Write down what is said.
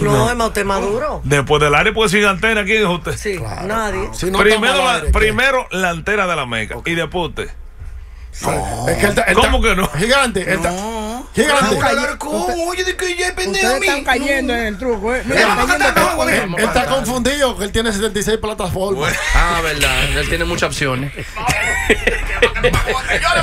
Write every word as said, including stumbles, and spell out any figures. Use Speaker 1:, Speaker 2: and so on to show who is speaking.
Speaker 1: No, es más usted maduro.
Speaker 2: Después del área puede sin antena, ¿quién es usted?
Speaker 1: Sí,
Speaker 3: Claro.
Speaker 1: nadie.
Speaker 3: Si no
Speaker 2: primero,
Speaker 3: estamos al
Speaker 2: la,
Speaker 3: aire, ¿qué?
Speaker 2: primero la antena de la meca y después usted.
Speaker 3: No. Es que él está- él
Speaker 2: ¿Cómo
Speaker 3: está-
Speaker 2: que no?
Speaker 3: Gigante. él está-
Speaker 4: No.
Speaker 3: Gigante.
Speaker 4: Raúl Alarcón, oye, de que ya es pendejo a
Speaker 5: Ustedes
Speaker 4: mí.
Speaker 5: están cayendo
Speaker 4: No.
Speaker 5: en el truco, ¿eh?
Speaker 4: Mira,
Speaker 5: Mira,
Speaker 4: vamos a
Speaker 5: están
Speaker 4: cantar,
Speaker 5: yendo
Speaker 4: vamos a
Speaker 5: con-
Speaker 4: ver.
Speaker 3: Él está confundido, que él tiene setenta y seis plataformas.
Speaker 4: Ah, verdad, él tiene muchas opciones.